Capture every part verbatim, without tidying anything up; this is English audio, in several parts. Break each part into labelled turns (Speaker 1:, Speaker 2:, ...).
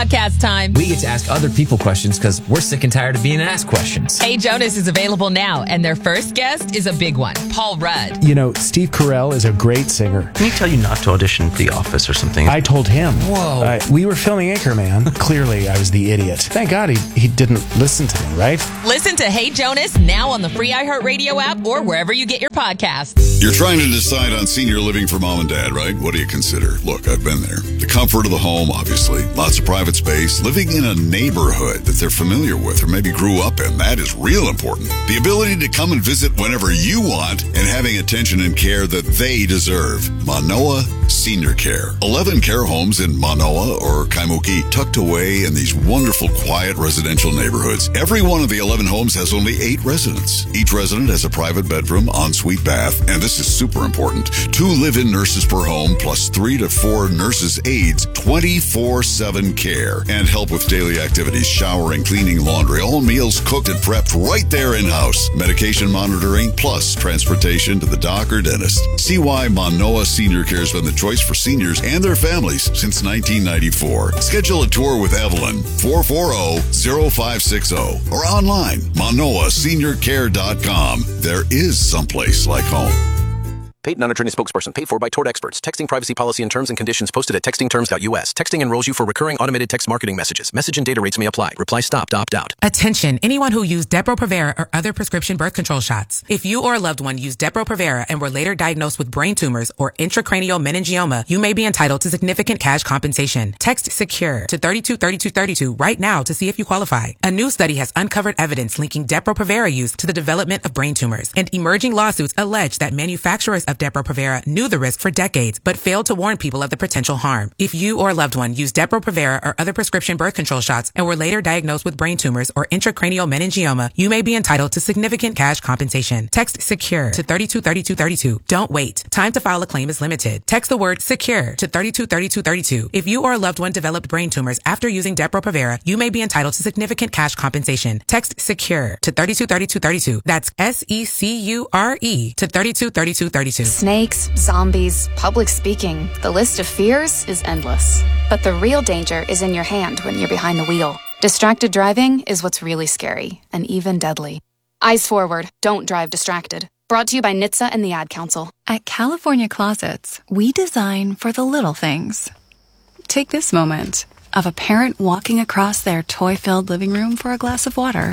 Speaker 1: podcast time.
Speaker 2: We get to ask other people questions because we're sick and tired of being asked questions.
Speaker 1: Hey Jonas is available now, and their first guest is a big one, Paul Rudd.
Speaker 3: You know, Steve Carell is a great singer.
Speaker 4: Can he tell you not to audition for The Office or something?
Speaker 3: I told him.
Speaker 2: Whoa.
Speaker 3: Uh, we were filming Anchorman. Clearly, I was the idiot. Thank God he, he didn't listen to me, right?
Speaker 1: Listen to Hey Jonas now on the free iHeartRadio app or wherever you get your podcasts.
Speaker 5: You're trying to decide on senior living for mom and dad, right? What do you consider? Look, I've been there. The comfort of the home, obviously. Lots of private space. Living in a neighborhood that they're familiar with or maybe grew up in. That is real important. The ability to come and visit whenever you want and having attention and care that they deserve. Manoa Senior Care. eleven care homes in Manoa or Kaimuki, tucked away in these wonderful, quiet residential neighborhoods. Every one of the eleven homes has only eight residents. Each resident has a private bedroom, ensuite bath, and this is super important, two live-in nurses per home, plus three to four nurses' aides, twenty-four seven care, and help with daily activities, showering, cleaning, laundry, all meals cooked and prepped right there in-house. Medication monitoring, plus transportation to the doc or dentist. See why Manoa Senior Care has been the choice for seniors and their families since nineteen ninety-four. Schedule a tour with Evelyn, four four zero, zero five six zero, or online, manoa senior care dot com. There is someplace like home.
Speaker 6: Paid non-attorney spokesperson paid for by Tort Experts. Texting privacy policy and terms and conditions posted at texting terms dot U S. Texting enrolls you for recurring automated text marketing messages. Message and data rates may apply. Reply stop to opt out.
Speaker 7: Attention, anyone who used Depo-Provera or other prescription birth control shots. If you or a loved one used Depo-Provera and were later diagnosed with brain tumors or intracranial meningioma, you may be entitled to significant cash compensation. Text SECURE to three two three two three two right now to see if you qualify. A new study has uncovered evidence linking Depo-Provera use to the development of brain tumors, and emerging lawsuits allege that manufacturers of Depo-Provera knew the risk for decades, but failed to warn people of the potential harm. If you or a loved one used Depo-Provera or other prescription birth control shots and were later diagnosed with brain tumors or intracranial meningioma, you may be entitled to significant cash compensation. Text SECURE to three two three two three two. Don't wait. Time to file a claim is limited. Text the word SECURE to three two three two three two. If you or a loved one developed brain tumors after using Depo-Provera, you may be entitled to significant cash compensation. Text SECURE to three two three two three two. That's S E C U R E to three two three two three two.
Speaker 8: Snakes, zombies, public speaking. The list of fears is endless. But the real danger is in your hand when you're behind the wheel. Distracted driving is what's really scary and even deadly. Eyes forward. Don't drive distracted. Brought to you by N H T S A and the Ad Council.
Speaker 9: At California Closets, we design for the little things. Take this moment of a parent walking across their toy-filled living room for a glass of water.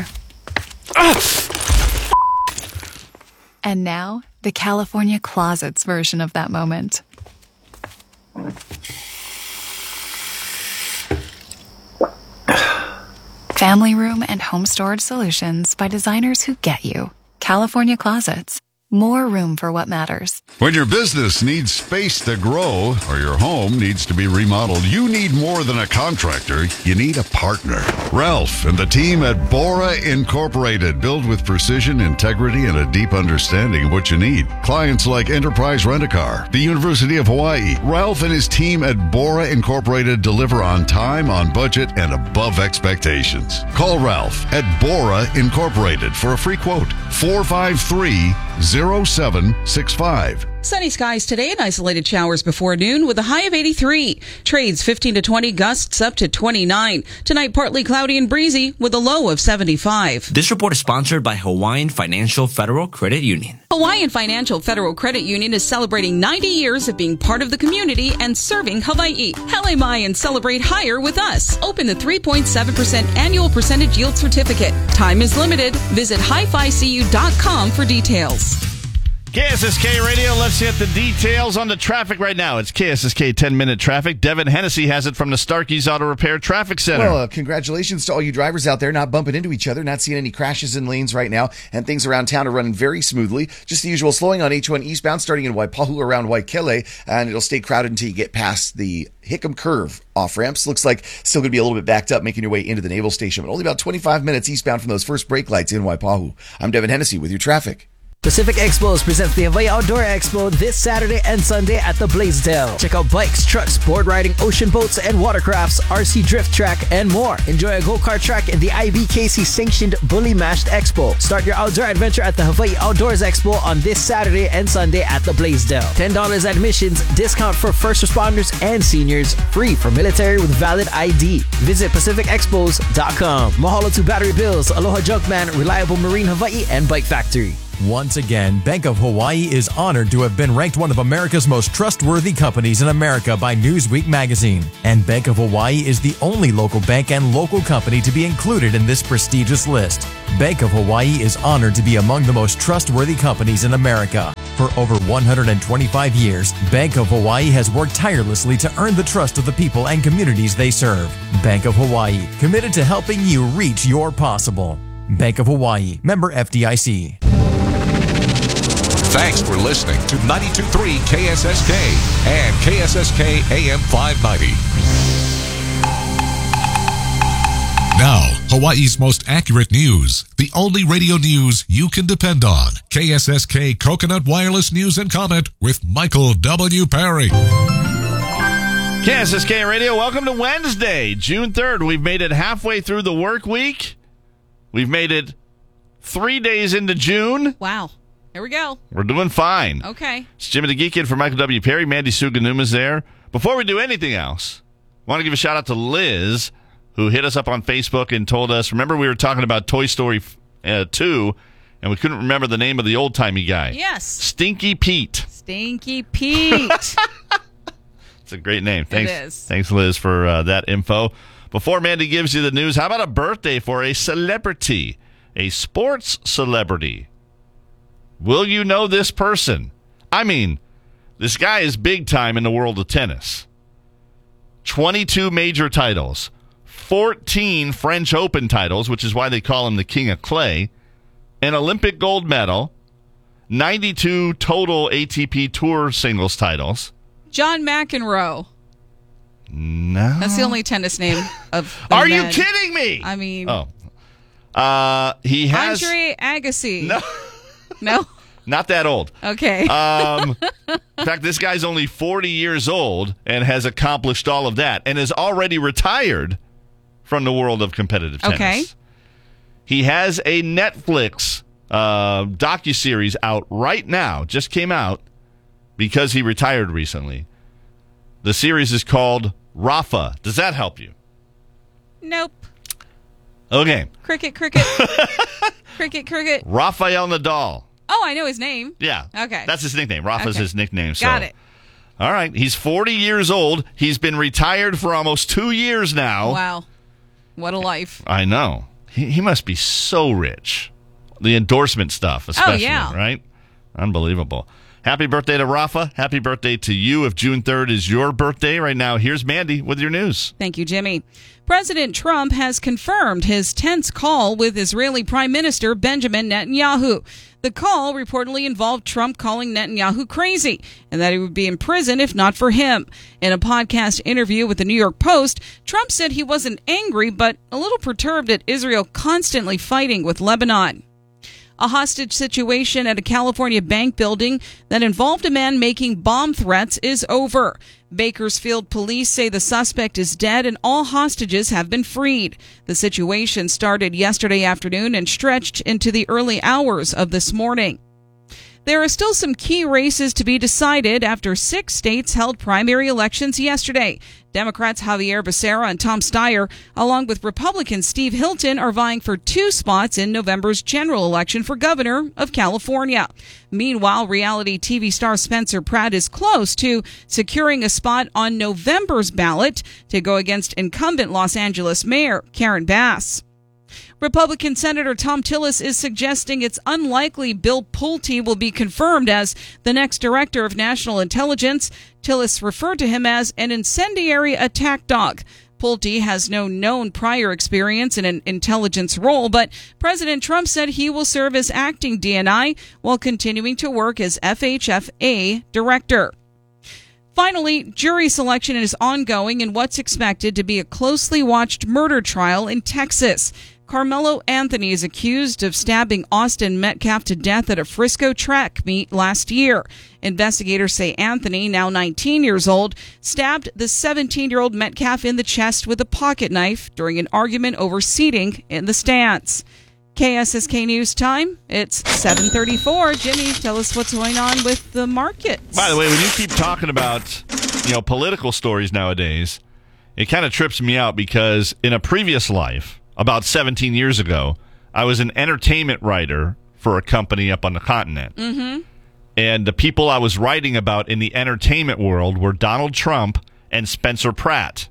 Speaker 9: And now, the California Closets version of that moment. Family room and home storage solutions by designers who get you. California Closets. More room for what matters.
Speaker 10: When your business needs space to grow or your home needs to be remodeled, you need more than a contractor. You need a partner. Ralph and the team at Bora Incorporated build with precision, integrity, and a deep understanding of what you need. Clients like Enterprise Rent-A-Car, the University of Hawaii. Ralph and his team at Bora Incorporated deliver on time, on budget, and above expectations. Call Ralph at Bora Incorporated for a free quote. four five three, zero seven six five.
Speaker 11: Sunny skies today and isolated showers before noon with a high of eighty-three. Trades fifteen to twenty, gusts up to twenty-nine. Tonight, partly cloudy and breezy with a low of seventy-five.
Speaker 12: This report is sponsored by Hawaiian Financial Federal Credit Union.
Speaker 11: Hawaiian Financial Federal Credit Union is celebrating ninety years of being part of the community and serving Hawaii. Hele mai and celebrate higher with us. Open the three point seven percent annual percentage yield certificate. Time is limited. Visit hi fi c u dot com for details.
Speaker 13: K S S K Radio, let's get the details on the traffic right now. It's K S S K ten-minute traffic. Devin Hennessy has it from the Starkey's Auto Repair Traffic Center.
Speaker 14: Well, uh, congratulations to all you drivers out there not bumping into each other, not seeing any crashes in lanes right now, and things around town are running very smoothly. Just the usual slowing on H one eastbound, starting in Waipahu around Waikele, and it'll stay crowded until you get past the Hickam Curve off-ramps. Looks like still going to be a little bit backed up making your way into the Naval Station, but only about twenty-five minutes eastbound from those first brake lights in Waipahu. I'm Devin Hennessy with your traffic.
Speaker 15: Pacific Expos presents the Hawaii Outdoor Expo this Saturday and Sunday at the Blaisdell. Check out bikes, trucks, board riding, ocean boats, and watercrafts, R C drift track, and more. Enjoy a go-kart track in the I B K C-sanctioned Bully Mashed Expo. Start your outdoor adventure at the Hawaii Outdoors Expo on this Saturday and Sunday at the Blaisdell. ten dollars admissions, discount for first responders and seniors, free for military with valid I D. Visit pacific expos dot com. Mahalo to Battery Bills, Aloha Junkman, Reliable Marine Hawaii, and Bike Factory.
Speaker 16: Once again, Bank of Hawaii is honored to have been ranked one of America's most trustworthy companies in America by Newsweek magazine. And Bank of Hawaii is the only local bank and local company to be included in this prestigious list. Bank of Hawaii is honored to be among the most trustworthy companies in America. For over one hundred twenty-five years, Bank of Hawaii has worked tirelessly to earn the trust of the people and communities they serve. Bank of Hawaii, committed to helping you reach your possible. Bank of Hawaii, member F D I C.
Speaker 17: Thanks for listening to ninety-two point three K S S K and K S S K A M five ninety. Now, Hawaii's most accurate news. The only radio news you can depend on. K S S K Coconut Wireless News and Comment with Michael W. Perry.
Speaker 13: K S S K Radio, welcome to Wednesday, June third. We've made it halfway through the work week. We've made it three days into June.
Speaker 11: Wow. Here we go.
Speaker 13: We're doing fine.
Speaker 11: Okay.
Speaker 13: It's Jimmy the Geek Kid for Michael W. Perry. Mandy Suganuma's there. Before we do anything else, I want to give a shout out to Liz, who hit us up on Facebook and told us, remember we were talking about Toy Story uh, two, and we couldn't remember the name of the old-timey guy.
Speaker 11: Yes.
Speaker 13: Stinky Pete.
Speaker 11: Stinky Pete.
Speaker 13: It's a great name. Thanks,
Speaker 11: it is.
Speaker 13: Thanks, Liz, for uh, that info. Before Mandy gives you the news, how about a birthday for a celebrity, a sports celebrity? Will you know this person? I mean, this guy is big time in the world of tennis. twenty-two major titles, fourteen French Open titles, which is why they call him the King of Clay, an Olympic gold medal, ninety-two total A T P Tour singles titles.
Speaker 11: John McEnroe.
Speaker 13: No.
Speaker 11: That's the only tennis name of the
Speaker 13: Are
Speaker 11: men.
Speaker 13: you kidding me?
Speaker 11: I mean.
Speaker 13: Oh. Uh, he has.
Speaker 11: Andre Agassi.
Speaker 13: No.
Speaker 11: No?
Speaker 13: Not that old.
Speaker 11: Okay.
Speaker 13: Um, in fact, this guy's only forty years old and has accomplished all of that and is already retired from the world of competitive tennis.
Speaker 11: Okay.
Speaker 13: He has a Netflix uh, docuseries out right now, just came out, because he retired recently. The series is called Rafa. Does that help you?
Speaker 11: Nope.
Speaker 13: Okay.
Speaker 11: Cricket, cricket. cricket, cricket.
Speaker 13: Rafael Nadal.
Speaker 11: Oh, I know his name.
Speaker 13: Yeah.
Speaker 11: Okay.
Speaker 13: That's his nickname. Rafa's
Speaker 11: Okay.
Speaker 13: his nickname. So.
Speaker 11: Got it.
Speaker 13: All right. He's forty years old. He's been retired for almost two years now.
Speaker 11: Wow. What a life.
Speaker 13: I know. He, he must be so rich. The endorsement stuff, especially,
Speaker 11: yeah.
Speaker 13: right? Unbelievable. Happy birthday to Rafa. Happy birthday to you if June third is your birthday. Right now, here's Mandy with your news.
Speaker 11: Thank you, Jimmy. President Trump has confirmed his tense call with Israeli Prime Minister Benjamin Netanyahu. The call reportedly involved Trump calling Netanyahu crazy and that he would be in prison if not for him. In a podcast interview with the New York Post, Trump said he wasn't angry but a little perturbed at Israel constantly fighting with Lebanon. A hostage situation at a California bank building that involved a man making bomb threats is over. Bakersfield police say the suspect is dead and all hostages have been freed. The situation started yesterday afternoon and stretched into the early hours of this morning. There are still some key races to be decided after six states held primary elections yesterday. Democrats Javier Becerra and Tom Steyer, along with Republicans Steve Hilton, are vying for two spots in November's general election for governor of California. Meanwhile, reality T V star Spencer Pratt is close to securing a spot on November's ballot to go against incumbent Los Angeles Mayor Karen Bass. Republican Senator Tom Tillis is suggesting it's unlikely Bill Pulte will be confirmed as the next director of national intelligence. Tillis referred to him as an incendiary attack dog. Pulte has no known prior experience in an intelligence role, but President Trump said he will serve as acting D N I while continuing to work as F H F A director. Finally, jury selection is ongoing in what's expected to be a closely watched murder trial in Texas. Carmelo Anthony is accused of stabbing Austin Metcalf to death at a Frisco track meet last year. Investigators say Anthony, now nineteen years old, stabbed the seventeen-year-old Metcalf in the chest with a pocket knife during an argument over seating in the stands. K S S K News time. It's seven thirty-four. Jimmy, tell us what's going on with the markets.
Speaker 13: By the way, when you keep talking about, you know, political stories nowadays, it kind of trips me out because in a previous life, about seventeen years ago, I was an entertainment writer for a company up on the continent.
Speaker 11: Mm-hmm.
Speaker 13: And the people I was writing about in the entertainment world were Donald Trump and Spencer Pratt.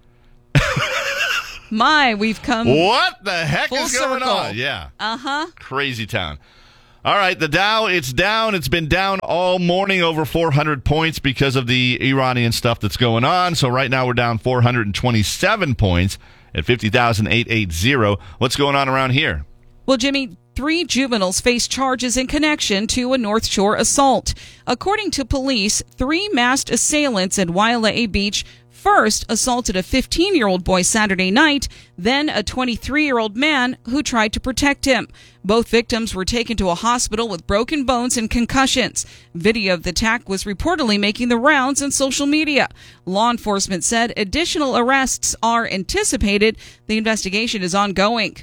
Speaker 11: My, we've come
Speaker 13: What the heck
Speaker 11: full
Speaker 13: is going
Speaker 11: circle.
Speaker 13: on? Yeah.
Speaker 11: Uh-huh.
Speaker 13: Crazy town. All right, the Dow, it's down. It's been down all morning, over four hundred points because of the Iranian stuff that's going on. So right now we're down four hundred twenty-seven points at fifty thousand eight hundred eighty. What's going on around here?
Speaker 11: Well, Jimmy, three juveniles face charges in connection to a North Shore assault. According to police, three masked assailants at Wailea Beach first assaulted a fifteen-year-old boy Saturday night, then a twenty-three-year-old man who tried to protect him. Both victims were taken to a hospital with broken bones and concussions. Video of the attack was reportedly making the rounds on social media. Law enforcement said additional arrests are anticipated. The investigation is ongoing.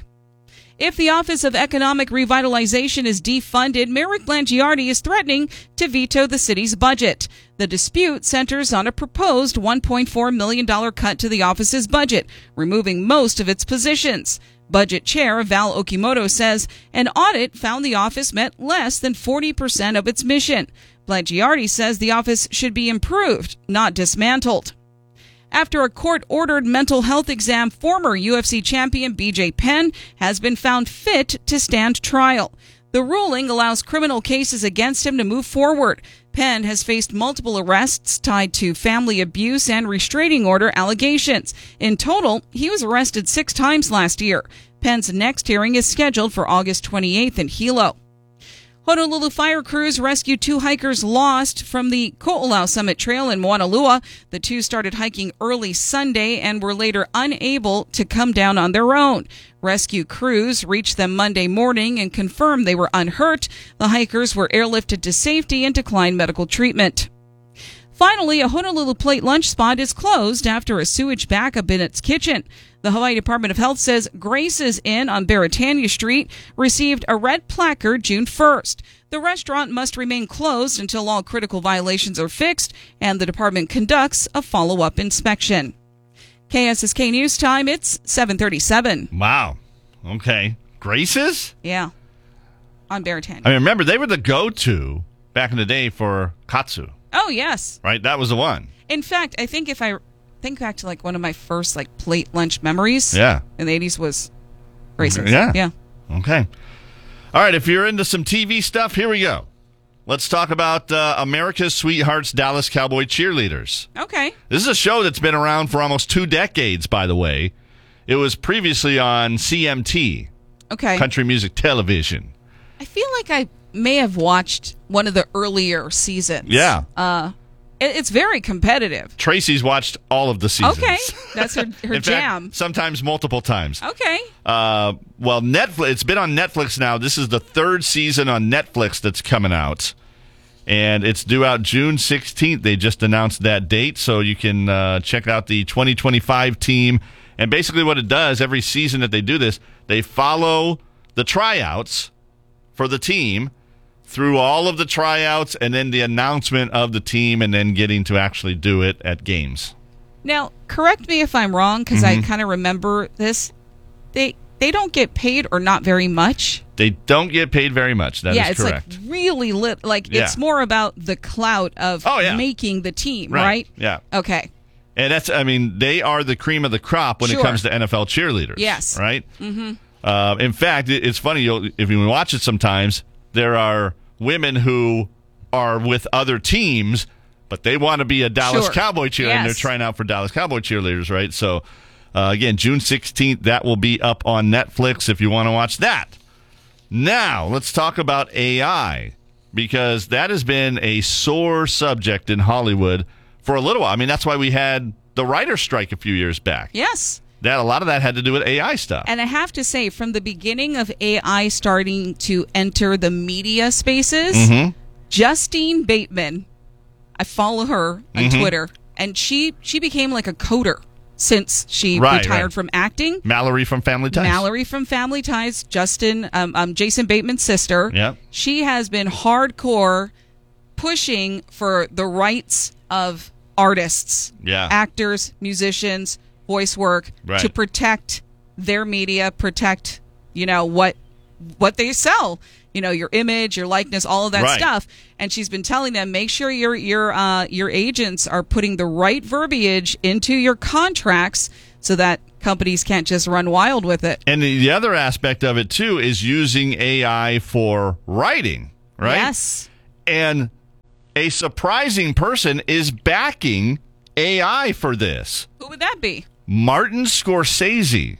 Speaker 11: If the Office of Economic Revitalization is defunded, Merrick Blangiardi is threatening to veto the city's budget. The dispute centers on a proposed one point four million dollars cut to the office's budget, removing most of its positions. Budget Chair Val Okimoto says an audit found the office met less than forty percent of its mission. Blangiardi says the office should be improved, not dismantled. After a court-ordered mental health exam, former U F C champion B J Penn has been found fit to stand trial. The ruling allows criminal cases against him to move forward. Penn has faced multiple arrests tied to family abuse and restraining order allegations. In total, he was arrested six times last year. Penn's next hearing is scheduled for August twenty-eighth in Hilo. Honolulu fire crews rescued two hikers lost from the Ko'olau Summit Trail in Moanalua. The two started hiking early Sunday and were later unable to come down on their own. Rescue crews reached them Monday morning and confirmed they were unhurt. The hikers were airlifted to safety and declined medical treatment. Finally, a Honolulu Plate lunch spot is closed after a sewage backup in its kitchen. The Hawaii Department of Health says Grace's Inn on Beretania Street received a red placard June first. The restaurant must remain closed until all critical violations are fixed, and the department conducts a follow-up inspection. K S S K News Time, it's seven thirty-seven.
Speaker 13: Wow. Okay. Grace's?
Speaker 11: Yeah. On Beretania.
Speaker 13: I mean, remember, they were the go-to back in the day for katsu.
Speaker 11: Oh, yes.
Speaker 13: Right? That was the one.
Speaker 11: In fact, I think if I think back to like one of my first like plate lunch memories
Speaker 13: Yeah.
Speaker 11: in the eighties was Grace's.
Speaker 13: Yeah.
Speaker 11: Yeah.
Speaker 13: Okay. All right, if you're into some T V stuff, here we go. Let's talk about uh, America's Sweethearts Dallas Cowboy Cheerleaders.
Speaker 11: Okay.
Speaker 13: This is a show that's been around for almost two decades, by the way. It was previously on C M T.
Speaker 11: Okay.
Speaker 13: Country Music Television.
Speaker 11: I feel like I may have watched one of the earlier seasons.
Speaker 13: Yeah.
Speaker 11: Uh, it, it's very competitive.
Speaker 13: Tracy's watched all of the seasons.
Speaker 11: Okay. That's her, her
Speaker 13: In
Speaker 11: jam.
Speaker 13: fact, sometimes multiple times.
Speaker 11: Okay.
Speaker 13: Uh, well, Netflix. It's been on Netflix now. This is the third season on Netflix that's coming out, and it's due out June sixteenth. They just announced that date, so you can uh, check out the twenty twenty-five team. And basically, what it does every season that they do this, they follow the tryouts for the team through all of the tryouts, and then the announcement of the team, and then getting to actually do it at games.
Speaker 11: Now, correct me if I'm wrong, because
Speaker 13: Mhm.
Speaker 11: I kind of remember this. They they don't get paid or not very much.
Speaker 13: They don't get paid very much. That
Speaker 11: yeah,
Speaker 13: is
Speaker 11: it's
Speaker 13: correct.
Speaker 11: like really lit. Like
Speaker 13: Yeah.
Speaker 11: it's more about the clout of
Speaker 13: Oh, yeah.
Speaker 11: making the team,
Speaker 13: Right.
Speaker 11: right?
Speaker 13: Yeah.
Speaker 11: Okay.
Speaker 13: And that's, I mean, they are the cream of the crop when
Speaker 11: Sure.
Speaker 13: it comes to N F L cheerleaders.
Speaker 11: Yes.
Speaker 13: Right?
Speaker 11: Mm-hmm.
Speaker 13: Uh, in fact, it, it's funny, you'll, if you watch it sometimes, there are women who are with other teams, but they want to be a Dallas
Speaker 11: Sure.
Speaker 13: Cowboy cheerleader, and they're
Speaker 11: Yes.
Speaker 13: trying out for Dallas Cowboy cheerleaders, right? So, uh, again, June sixteenth, that will be up on Netflix if you want to watch that. Now, let's talk about A I, because that has been a sore subject in Hollywood for a little while. I mean, that's why we had the writer's strike a few years back.
Speaker 11: Yes.
Speaker 13: that a lot of that had to do with A I stuff.
Speaker 11: And I have to say, from the beginning of A I starting to enter the media spaces,
Speaker 13: Mm-hmm.
Speaker 11: Justine Bateman, I follow her on
Speaker 13: Mhm.
Speaker 11: Twitter, and she she became like a coder since she
Speaker 13: Right,
Speaker 11: retired
Speaker 13: right.
Speaker 11: from acting.
Speaker 13: Mallory from Family Ties.
Speaker 11: Mallory from Family Ties, Justin, um, um, Jason Bateman's sister.
Speaker 13: Yep.
Speaker 11: She has been hardcore pushing for the rights of artists,
Speaker 13: Yeah.
Speaker 11: actors, musicians, voice work,
Speaker 13: Right.
Speaker 11: to protect their media, protect, you know, what what they sell. You know, your image, your likeness, all of that
Speaker 13: Right.
Speaker 11: stuff. And she's been telling them, make sure your your uh, your agents are putting the right verbiage into your contracts so that companies can't just run wild with it.
Speaker 13: And the, the other aspect of it, too, is using A I for writing, right?
Speaker 11: Yes.
Speaker 13: And a surprising person is backing A I for this.
Speaker 11: Who would that be?
Speaker 13: Martin Scorsese.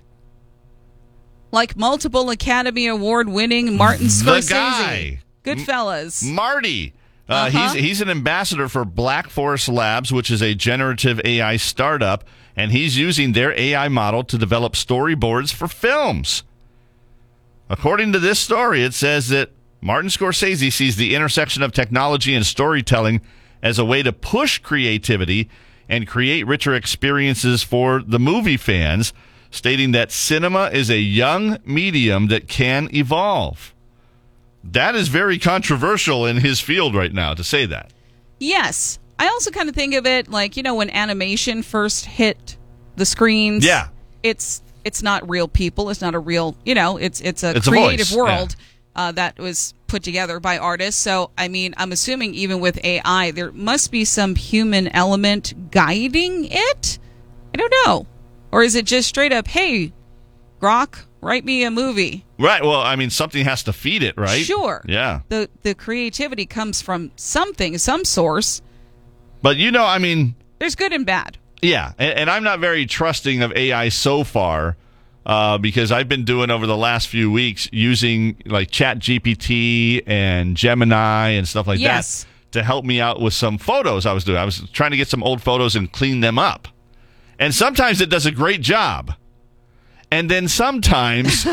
Speaker 11: Like multiple Academy Award winning Martin Scorsese.
Speaker 13: The guy.
Speaker 11: Goodfellas.
Speaker 13: Marty. Uh,
Speaker 11: Uh-huh.
Speaker 13: He's he's an ambassador for Black Forest Labs, which is a generative A I startup, and he's using their A I model to develop storyboards for films. According to this story, it says that Martin Scorsese sees the intersection of technology and storytelling as a way to push creativity and create richer experiences for the movie fans, stating that cinema is a young medium that can evolve. That is very controversial in his field right now to say that.
Speaker 11: Yes. I also kind of think of it like, you know, when animation first hit the screens.
Speaker 13: Yeah.
Speaker 11: It's it's not real people. It's not a real, you know, it's it's a
Speaker 13: It's a
Speaker 11: creative
Speaker 13: voice,
Speaker 11: world uh, that was put together by artists. So, I mean, I'm assuming even with A I, there must be some human element guiding it. I don't know. Or is it just straight up, hey, Grok, write me a movie?
Speaker 13: Right. Well, I mean, something has to feed it, right?
Speaker 11: Sure.
Speaker 13: Yeah.
Speaker 11: The the creativity comes from something, some source.
Speaker 13: But, you know, I mean,
Speaker 11: There's good and bad.
Speaker 13: yeah. And, and I'm not very trusting of A I so far uh, because I've been doing over the last few weeks using like Chat G P T and Gemini and stuff like
Speaker 11: Yes.
Speaker 13: that to help me out with some photos I was doing. I was trying to get some old photos and clean them up. And sometimes it does a great job. And then sometimes,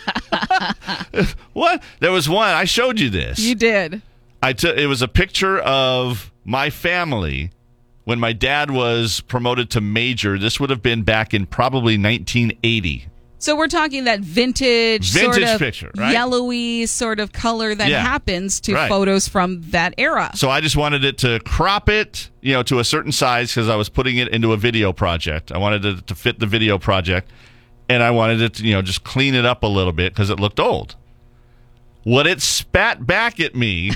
Speaker 13: what? There was one, I showed you this.
Speaker 11: You did.
Speaker 13: I took it was a picture of my family when my dad was promoted to major. This would have been back in probably nineteen eighty.
Speaker 11: So we're talking that vintage,
Speaker 13: Vintage
Speaker 11: sort of
Speaker 13: picture, right?
Speaker 11: yellowy sort of color that
Speaker 13: Yeah.
Speaker 11: happens to
Speaker 13: Right.
Speaker 11: photos from that era.
Speaker 13: So I just wanted it to crop it, you know, to a certain size because I was putting it into a video project. I wanted it to fit the video project, and I wanted it to, you know, just clean it up a little bit because it looked old. What it spat back at me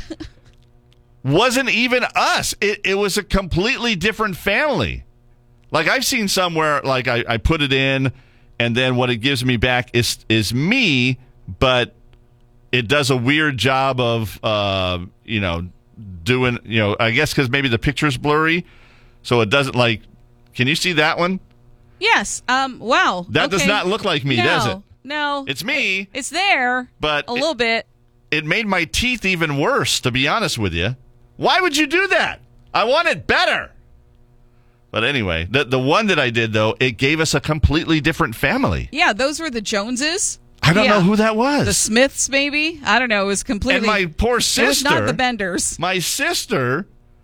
Speaker 13: wasn't even us. It, it was a completely different family. Like I've seen somewhere, like I, I put it in, and then what it gives me back is is me, but it does a weird job of, uh, you know, doing, you know, I guess because maybe the picture's blurry, so it doesn't like. Can you see that one?
Speaker 11: Yes. Um. Wow.
Speaker 13: That does
Speaker 11: Okay.
Speaker 13: not look like me,
Speaker 11: no,
Speaker 13: does it?
Speaker 11: No.
Speaker 13: It's me,
Speaker 11: It's there,
Speaker 13: but
Speaker 11: a
Speaker 13: it-
Speaker 11: little bit.
Speaker 13: it made my teeth even worse, to be honest with you. Why would you do that? I want it better. But anyway, the the one that I did, though, it gave us a completely different family.
Speaker 11: Yeah, those were the Joneses.
Speaker 13: I don't
Speaker 11: Yeah.
Speaker 13: know who that was.
Speaker 11: The Smiths, maybe. I don't know. It was completely.
Speaker 13: And my poor
Speaker 11: It was not
Speaker 13: sister-
Speaker 11: the Benders.
Speaker 13: My sister,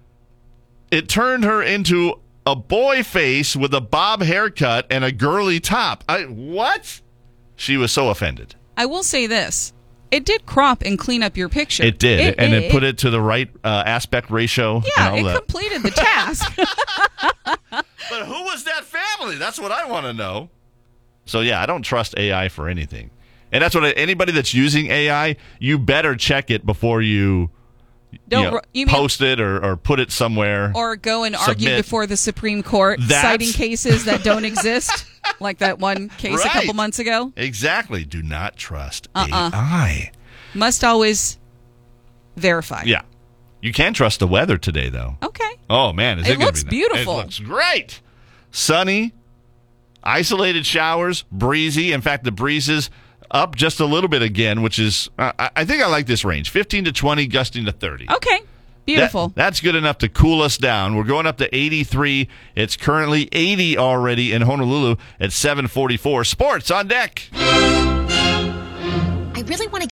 Speaker 13: it turned her into a boy face with a bob haircut and a girly top. I what? She was so offended.
Speaker 11: I will say this: it did crop and clean up your picture.
Speaker 13: It did, and it, put it to the right uh, aspect ratio.
Speaker 11: Yeah,
Speaker 13: and all
Speaker 11: it
Speaker 13: that.
Speaker 11: completed the task.
Speaker 13: But who was that family? That's what I want to know. So, yeah, I don't trust A I for anything. And that's what I, anybody that's using A I, you better check it before you,
Speaker 11: Don't
Speaker 13: you know,
Speaker 11: ru- you mean-
Speaker 13: post it or, or put it somewhere.
Speaker 11: Or go and argue
Speaker 13: Submit.
Speaker 11: before the Supreme Court,
Speaker 13: That's-
Speaker 11: citing cases that don't exist, like that one case a
Speaker 13: Right.
Speaker 11: couple months ago.
Speaker 13: Exactly. Do not trust
Speaker 11: Uh-uh.
Speaker 13: A I.
Speaker 11: Must always verify.
Speaker 13: Yeah. You can trust the weather today, though.
Speaker 11: Okay.
Speaker 13: Oh, man. Is it,
Speaker 11: It
Speaker 13: gonna
Speaker 11: looks
Speaker 13: be nice?
Speaker 11: beautiful.
Speaker 13: It looks great. Sunny, isolated showers, breezy. In fact, the breeze is up just a little bit again, which is, uh, I I think I like this range. fifteen to twenty, gusting to thirty.
Speaker 11: Okay. Beautiful.
Speaker 13: That, that's good enough to cool us down. We're going up to eighty-three. It's currently eighty already in Honolulu at seven forty-four. Sports on deck.
Speaker 18: I really want to...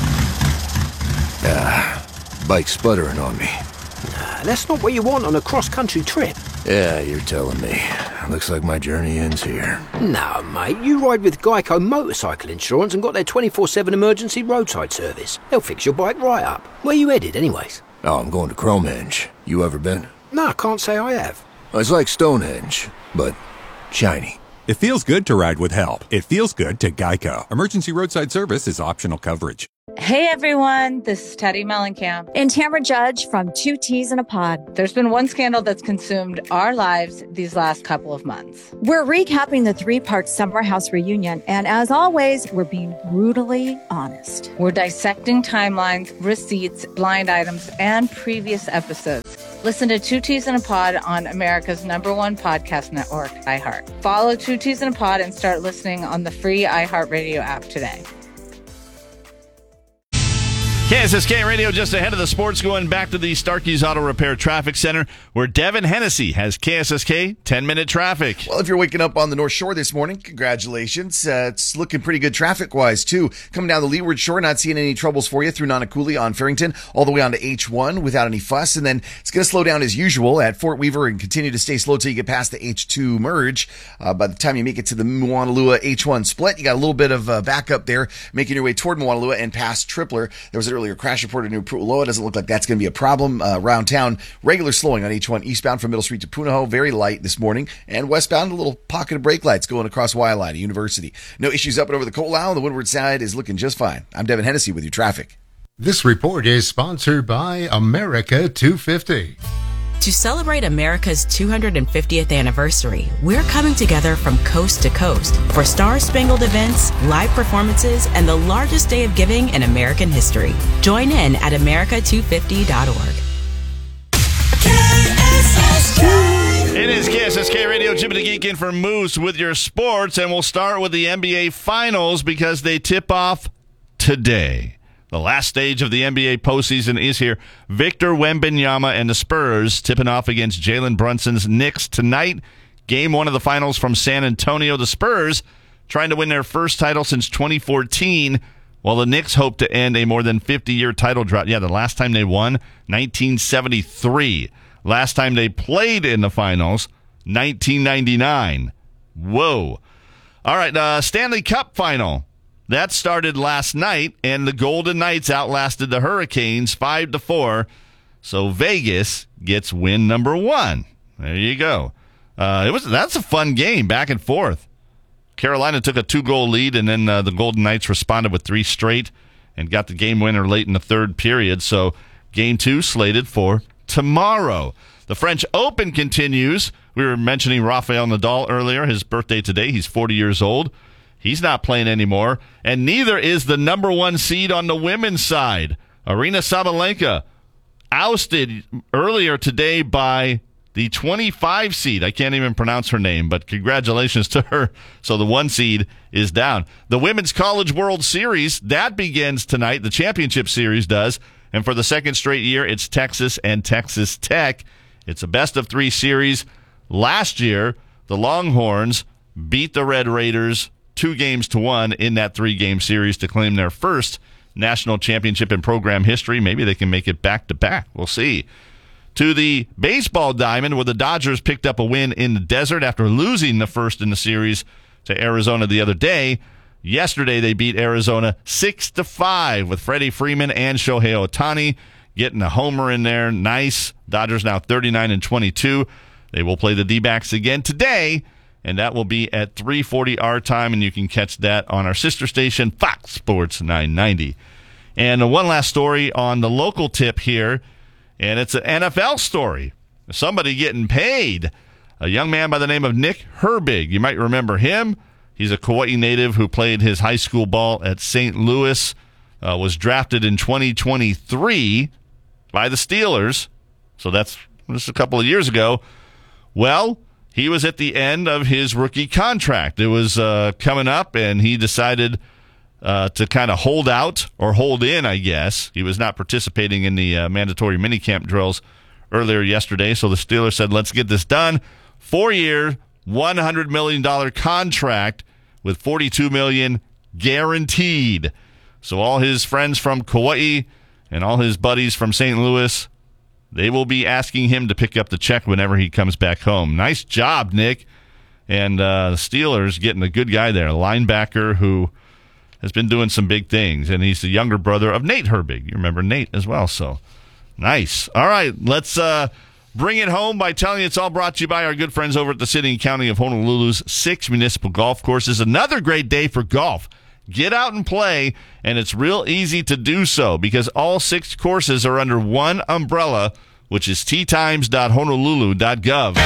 Speaker 19: Ah, bike sputtering on me.
Speaker 20: Nah, that's not what you want on a cross-country trip.
Speaker 19: Yeah, you're telling me. Looks like my journey ends here.
Speaker 20: No, mate, you ride with Geico Motorcycle Insurance and got their twenty-four seven emergency roadside service. They'll fix your bike right up. Where you headed, anyways?
Speaker 19: Oh, I'm going to Cromhenge. You ever been?
Speaker 20: No, I can't say I have.
Speaker 19: It's like Stonehenge, but shiny.
Speaker 21: It feels good to ride with help. It feels good to Geico. Emergency roadside service is optional coverage.
Speaker 22: Hey everyone, this is Teddy Mellencamp and Tamara Judge from Two Teas in a Pod. There's been one scandal that's consumed our lives these last couple of months. We're recapping the three-part Summer House reunion, and as always, we're being brutally honest. We're dissecting timelines, receipts, blind items, and previous episodes. Listen to Two Teas in a Pod on America's number one podcast network, iHeart. Follow Two Teas in a Pod and start listening on the free iHeartRadio app today.
Speaker 13: K S S K Radio just ahead of the sports, going back to the Starkey's Auto Repair Traffic Center, where Devin Hennessy has K S S K ten-minute traffic.
Speaker 14: Well, if you're waking up on the North Shore this morning, congratulations. Uh, it's looking pretty good traffic-wise, too. Coming down the Leeward Shore, not seeing any troubles for you through Nanakuli on Farrington, all the way on to H one without any fuss. And then it's going to slow down as usual at Fort Weaver and continue to stay slow till you get past the H two merge. Uh, by the time you make it to the Moanalua H one split, you got a little bit of uh, backup there, making your way toward Moanalua and past Tripler. There was an earlier crash report in New Pu'uloa. Doesn't look like that's going to be a problem uh, around town. Regular slowing on H one eastbound from Middle Street to Punahou, very light this morning. And westbound, a little pocket of brake lights going across Waialae to University. No issues up and over the Ko'olau. The windward side is looking just fine. I'm Devin Hennessy with your traffic.
Speaker 23: This report is sponsored by America two fifty.
Speaker 24: To celebrate America's two hundred fiftieth anniversary, we're coming together from coast to coast for star-spangled events, live performances, and the largest day of giving in American history. Join in at America two fifty dot org.
Speaker 13: It is K S S K Radio, Jim and the Geek in for Moose with your sports, and we'll start with the N B A Finals because they tip off today. The last stage of the N B A postseason is here. Victor Wembanyama and the Spurs tipping off against Jalen Brunson's Knicks tonight. Game one of the finals from San Antonio. The Spurs trying to win their first title since twenty fourteen, while the Knicks hope to end a more than fifty-year title drought. Yeah, the last time they won, nineteen seventy-three. Last time they played in the finals, nineteen ninety-nine. Whoa. All right, uh, Stanley Cup final. That started last night, and the Golden Knights outlasted the Hurricanes five to four. So Vegas gets win number one. There you go. Uh, it was that's a fun game, back and forth. Carolina took a two-goal lead, and then uh, the Golden Knights responded with three straight and got the game winner late in the third period. So game two slated for tomorrow. The French Open continues. We were mentioning Rafael Nadal earlier. His birthday today. He's forty years old. He's not playing anymore, and neither is the number one seed on the women's side. Aryna Sabalenka ousted earlier today by the twenty-five seed. I can't even pronounce her name, but congratulations to her. So the one seed is down. The Women's College World Series, that begins tonight. The championship series does. And for the second straight year, it's Texas and Texas Tech. It's a best of three series. Last year, the Longhorns beat the Red Raiders two games to one in that three-game series to claim their first national championship in program history. Maybe they can make it back-to-back. We'll see. To the baseball diamond, where the Dodgers picked up a win in the desert after losing the first in the series to Arizona the other day. Yesterday, they beat Arizona six to five with Freddie Freeman and Shohei Ohtani getting a homer in there. Nice. Dodgers now thirty-nine and twenty-two. They will play the D-backs again today, and that will be at three forty our time, and you can catch that on our sister station, Fox Sports nine ninety. And one last story on the local tip here, and it's an N F L story. Somebody getting paid. A young man by the name of Nick Herbig. You might remember him. He's a Kauai native who played his high school ball at Saint Louis, uh, was drafted in twenty twenty-three by the Steelers. So that's just a couple of years ago. Well, he was at the end of his rookie contract. It was uh, coming up, and he decided uh, to kind of hold out or hold in, I guess. He was not participating in the uh, mandatory minicamp drills earlier yesterday, so the Steelers said, let's get this done. Four-year, one hundred million dollars contract with forty-two million dollars guaranteed. So all his friends from Kauai and all his buddies from Saint Louis, they will be asking him to pick up the check whenever he comes back home. Nice job, Nick. And uh, the Steelers getting a good guy there, a linebacker who has been doing some big things. And he's the younger brother of Nate Herbig. You remember Nate as well, so nice. All right, let's uh, bring it home by telling you it's all brought to you by our good friends over at the City and County of Honolulu's six municipal golf courses. Another great day for golf. Get out and play, and it's real easy to do so because all six courses are under one umbrella, which is tee times dot honolulu dot gov.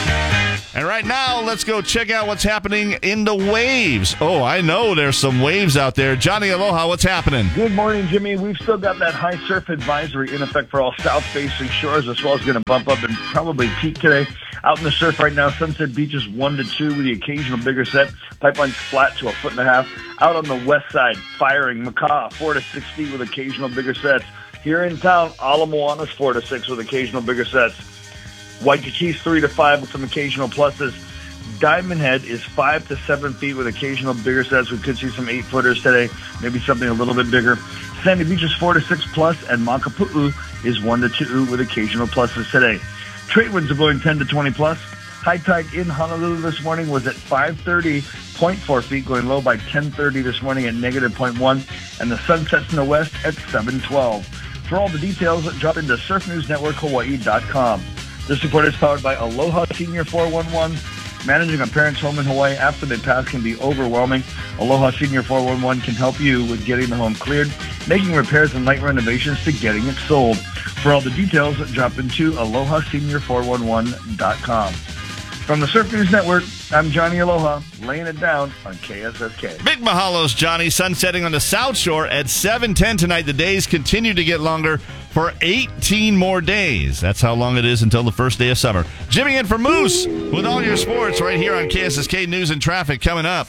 Speaker 13: And right now, let's go check out what's happening in the waves. Oh, I know there's some waves out there. Johnny Aloha, what's happening?
Speaker 2: Good morning, Jimmy. We've still got that high surf advisory in effect for all south-facing shores. The swell's going to bump up and probably peak today. Out in the surf right now, Sunset Beach is one to two with the occasional bigger set. Pipeline's flat to a foot and a half. Out on the west side, Firing, Maka'a, four to six feet with occasional bigger sets. Here in town, Ala Moana's four to six with occasional bigger sets. Waikiki's three to five with some occasional pluses. Diamond Head is five to seven feet with occasional bigger sets. We could see some eight footers today, maybe something a little bit bigger. Sandy Beach is four to six plus, and Makapu'u is one to two with occasional pluses today. Trade winds are blowing ten to twenty plus. High tide in Honolulu this morning was at five thirty, zero point four feet, going low by ten thirty this morning at negative zero point one, and the sun sets in the west at seven twelve. For all the details, drop into surf news network hawaii dot com. This report is powered by Aloha Senior four one one. Managing a parent's home in Hawaii after they pass can be overwhelming. Aloha Senior four one one can help you with getting the home cleared, making repairs and light renovations to getting it sold. For all the details, drop into aloha senior four one one dot com. From the Surf News Network, I'm Johnny Aloha, laying it down on K S S K.
Speaker 13: Big mahalos, Johnny. Sun setting on the South Shore at seven ten tonight. The days continue to get longer for eighteen more days. That's how long it is until the first day of summer. Jimmy in for Moose with all your sports right here on K S S K News and Traffic coming up.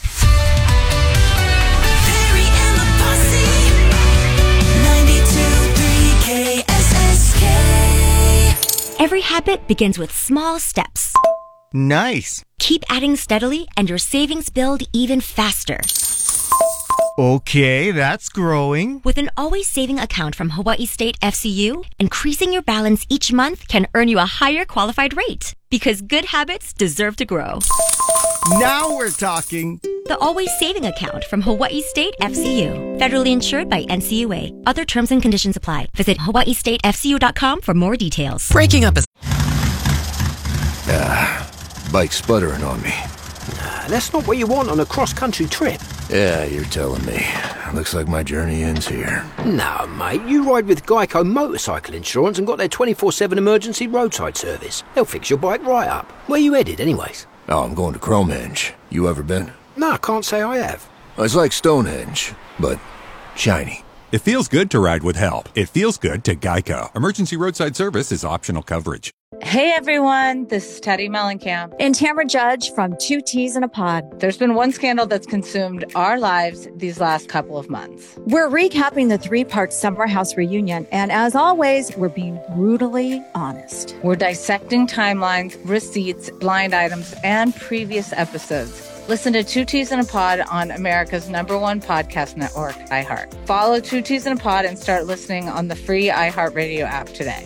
Speaker 3: Every habit begins with small steps.
Speaker 4: Nice.
Speaker 3: Keep adding steadily and your savings build even faster.
Speaker 4: Okay, that's growing.
Speaker 3: With an always saving account from Hawaii State F C U, increasing your balance each month can earn you a higher qualified rate. Because good habits deserve to grow.
Speaker 4: Now we're talking.
Speaker 3: The Always Saving Account from Hawaii State F C U. Federally insured by N C U A. Other terms and conditions apply. Visit hawaii state f c u dot com for more details.
Speaker 1: Breaking up is...
Speaker 19: Ah, bike's sputtering on me.
Speaker 20: Nah, that's not what you want on a cross-country trip.
Speaker 19: Yeah, you're telling me. Looks like my journey ends here.
Speaker 20: No, mate, you ride with Geico Motorcycle Insurance and got their twenty-four seven emergency roadside service. They'll fix your bike right up. Where you headed, anyways?
Speaker 19: Oh, I'm going to Cromenge. You ever been?
Speaker 20: No, I can't say I have.
Speaker 19: It's like Stonehenge, but shiny.
Speaker 21: It feels good to ride with help. It feels good to Geico. Emergency roadside service is optional coverage.
Speaker 22: Hey everyone, this is Teddy Mellencamp and Tamara Judge from Two Teas in a Pod. There's been one scandal that's consumed our lives these last couple of months. We're recapping the three-part Summer House reunion, and as always, we're being brutally honest. We're dissecting timelines, receipts, blind items, and previous episodes. Listen to Two Teas in a Pod on America's number one podcast network, iHeart. Follow Two Teas in a Pod and start listening on the free iHeartRadio app today.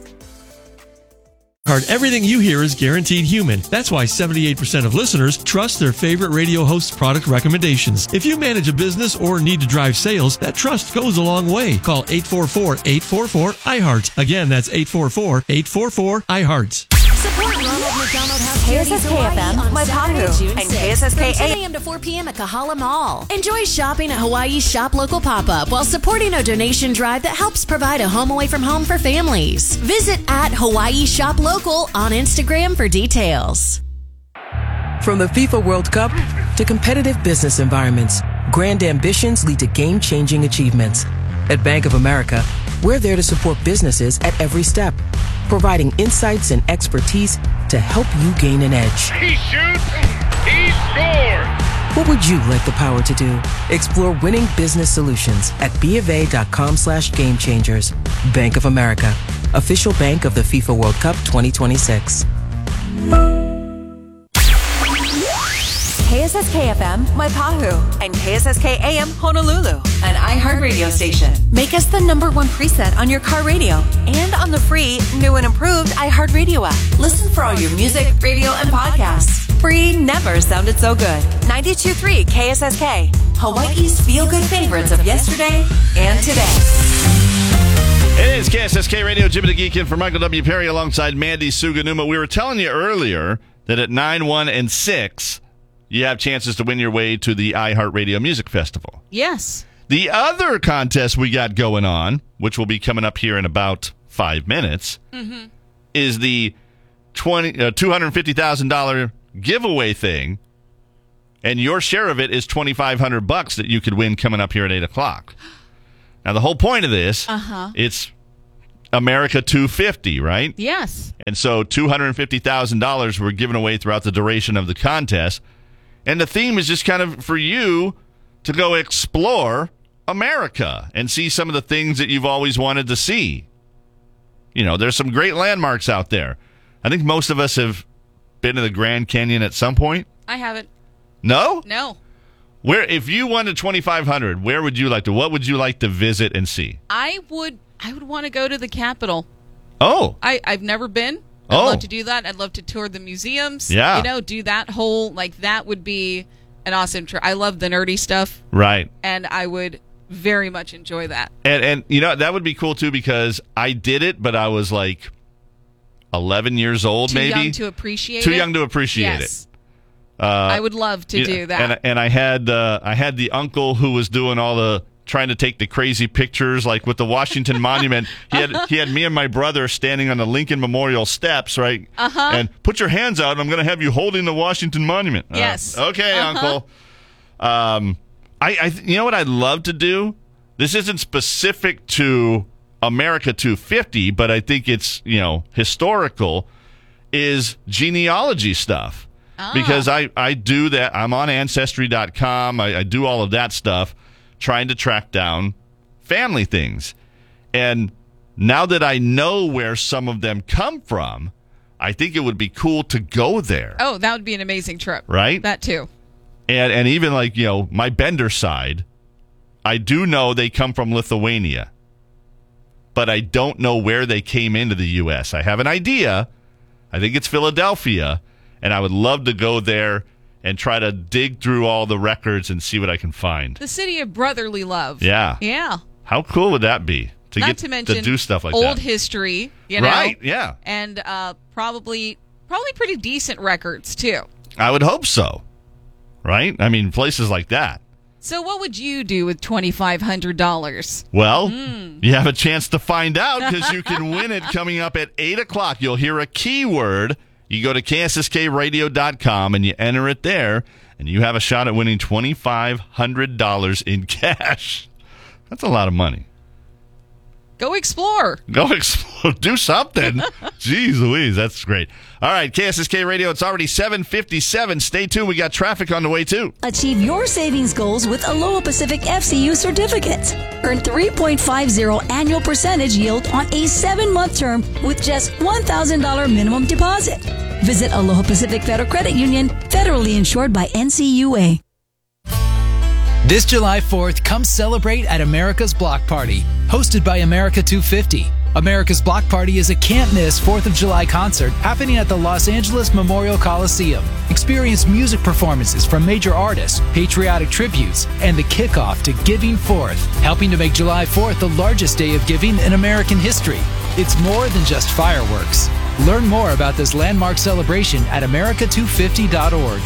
Speaker 18: Everything you hear is guaranteed human. That's why seventy-eight percent of listeners trust their favorite radio host's product recommendations. If you manage a business or need to drive sales, that trust goes a long way. Call eight four four, eight four four, I heart. Again, that's eight four four, eight four four, I heart.
Speaker 25: Support Ronald McDonald House
Speaker 22: K S S K F M, Waipahu, and K S S K
Speaker 25: eight a.m. to four p.m. at Kahala Mall. Enjoy shopping at Hawaii's Shop Local Pop-Up while supporting a donation drive that helps provide a home away from home for families. Visit at Hawaii Shop Local on Instagram for details.
Speaker 26: From the FIFA World Cup to competitive business environments, grand ambitions lead to game-changing achievements. At Bank of America, we're there to support businesses at every step, providing insights and expertise to help you gain an edge.
Speaker 27: He shoots, he scores!
Speaker 26: What would you like the power to do? Explore winning business solutions at bofa.com slash game changers. Bank of America, official bank of the FIFA World Cup twenty twenty-six.
Speaker 5: K S S K F M, Waipahu, and K S S K A M, Honolulu, an iHeartRadio station. Make us the number one preset on your car radio and on the free, new and improved iHeartRadio app. Listen for all your music, radio, and podcasts. Free never sounded so good. ninety-two point three K S S K, Hawaii's feel-good favorites of yesterday and today.
Speaker 13: It is K S S K Radio, Jimmy the Geek in for Michael W. Perry alongside Mandy Suganuma. We were telling you earlier that at nine, one, and six, you have chances to win your way to the iHeartRadio Music Festival.
Speaker 11: Yes.
Speaker 13: The other contest we got going on, which will be coming up here in about five minutes,
Speaker 11: mm-hmm.
Speaker 13: is the twenty uh, two hundred fifty thousand dollars giveaway thing, and your share of it is twenty-five hundred bucks that you could win coming up here at eight o'clock. Now, the whole point of this,
Speaker 11: uh-huh.
Speaker 13: it's America two fifty, right?
Speaker 11: Yes.
Speaker 13: And so two hundred fifty thousand dollars were given away throughout the duration of the contest. And the theme is just kind of for you to go explore America and see some of the things that you've always wanted to see. You know, there's some great landmarks out there. I think most of us have been to the Grand Canyon at some point.
Speaker 11: I haven't.
Speaker 13: No?
Speaker 11: No.
Speaker 13: Where, if you won to twenty-five hundred, where would you like to, what would you like to visit and see?
Speaker 11: I would, I would want to go to the Capitol.
Speaker 13: Oh.
Speaker 11: I, I've never been. I'd
Speaker 13: oh.
Speaker 11: love to do that. I'd love to tour the museums.
Speaker 13: Yeah.
Speaker 11: You know, do that whole, like, that would be an awesome trip. I love the nerdy stuff.
Speaker 13: Right.
Speaker 11: And I would very much enjoy that.
Speaker 13: And, and you know, that would be cool, too, because I did it, but I was, like, eleven years old,
Speaker 11: Too
Speaker 13: maybe.
Speaker 11: Too young to appreciate
Speaker 13: Too
Speaker 11: it?
Speaker 13: young to appreciate
Speaker 11: yes.
Speaker 13: it. Uh,
Speaker 11: I would love to
Speaker 13: you know,
Speaker 11: do that.
Speaker 13: And, and I had uh, I had the uncle who was doing all the trying to take the crazy pictures, like with the Washington Monument. He had he had me and my brother standing on the Lincoln Memorial steps, right?
Speaker 11: Uh-huh.
Speaker 13: And put your hands out. I'm going to have you holding the Washington Monument.
Speaker 11: Yes.
Speaker 13: Uh, okay,
Speaker 11: uh-huh.
Speaker 13: Uncle. Um, I, I you know what I'd love to do? This isn't specific to America two fifty, but I think it's, you know, historical. Is genealogy stuff.
Speaker 11: Ah.
Speaker 13: Because I, I do that. I'm on Ancestry dot com. I, I do all of that stuff, trying to track down family things. And now that I know where some of them come from, I think it would be cool to go there.
Speaker 11: Oh, that would be an amazing trip.
Speaker 13: Right?
Speaker 11: That too.
Speaker 13: And and even like, you know, my Bender side, I do know they come from Lithuania. But I don't know where they came into the U S. I have an idea. I think it's Philadelphia. And I would love to go there and try to dig through all the records and see what I can find.
Speaker 11: The city of brotherly love.
Speaker 13: Yeah.
Speaker 11: Yeah.
Speaker 13: How cool would that be? To
Speaker 11: Not
Speaker 13: get
Speaker 11: to mention
Speaker 13: to do stuff like
Speaker 11: old
Speaker 13: that.
Speaker 11: history, you know?
Speaker 13: Right, yeah.
Speaker 11: And uh, probably probably pretty decent records, too.
Speaker 13: I would hope so. Right? I mean, places like that.
Speaker 11: So what would you do with twenty-five hundred dollars?
Speaker 13: Well,
Speaker 11: Mm.
Speaker 13: you have a chance to find out because you can win it coming up at eight o'clock. You'll hear a keyword. You go to K S S K radio dot com and you enter it there, and you have a shot at winning twenty-five hundred dollars in cash. That's a lot of money.
Speaker 11: Go explore.
Speaker 13: Go explore. Do something. Jeez Louise, that's great. All right, K S S K Radio, it's already seven fifty-seven. Stay tuned. We got traffic on the way, too.
Speaker 6: Achieve your savings goals with Aloha Pacific F C U certificates. Earn three point five zero annual percentage yield on a seven-month term with just one thousand dollars minimum deposit. Visit Aloha Pacific Federal Credit Union, federally insured by N C U A.
Speaker 7: This July fourth, come celebrate at America's Block Party, hosted by America two fifty. America's Block Party is a can't-miss fourth of July concert happening at the Los Angeles Memorial Coliseum. Experience music performances from major artists, patriotic tributes, and the kickoff to Giving Forth, helping to make July fourth the largest day of giving in American history. It's more than just fireworks. Learn more about this landmark celebration at America two fifty dot org.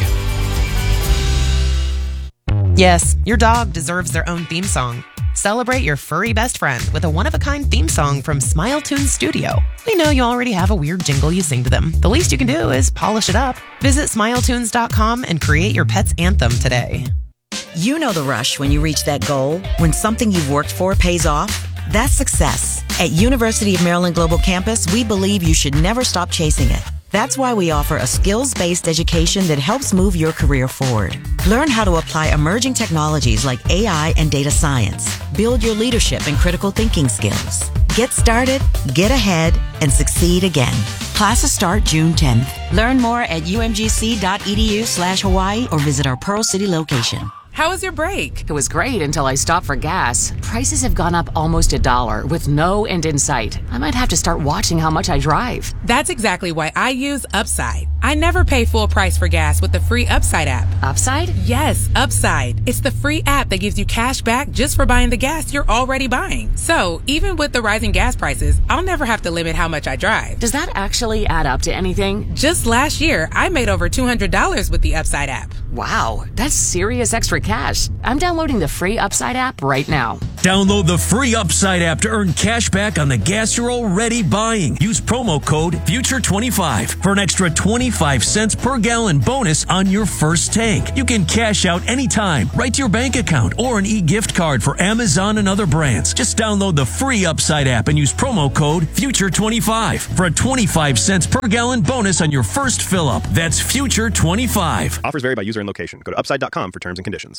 Speaker 8: Yes, your dog deserves their own theme song. Celebrate your furry best friend with a one-of-a-kind theme song from Smile Tunes Studio. We know you already have a weird jingle you sing to them. The least you can do is polish it up. Visit smile tunes dot com and create your pet's anthem today.
Speaker 9: You know the rush when you reach that goal, when something you've worked for pays off. That's success. At University of Maryland Global Campus, we believe you should never stop chasing it. That's why we offer a skills-based education that helps move your career forward. Learn how to apply emerging technologies like A I and data science. Build your leadership and critical thinking skills. Get started, get ahead, and succeed again. Classes start June tenth. Learn more at umgc.edu slash Hawaii or visit our Pearl City location.
Speaker 10: How was your break? It was great until I stopped for gas. Prices have gone up almost a dollar with no end in sight. I might have to start watching how much I drive. That's exactly why I use Upside. I never pay full price for gas with the free Upside app. Upside? Yes, Upside. It's the free app that gives you cash back just for buying the gas you're already buying. So, even with the rising gas prices, I'll never have to limit how much I drive. Does that actually add up to anything? Just last year, I made over two hundred dollars with the Upside app. Wow, that's serious extra cash. I'm downloading the free Upside app right now.
Speaker 12: Download the free Upside app to earn cash back on the gas you're already buying. Use promo code future twenty-five for an extra twenty-five cents per gallon bonus on your first tank. You can cash out anytime, right to your bank account, or an e-gift card for Amazon and other brands. Just download the free Upside app and use promo code future twenty-five for a twenty-five cents per gallon bonus on your first fill up. That's future twenty-five.
Speaker 14: Offers vary by user and location. Go to upside dot com for terms and conditions.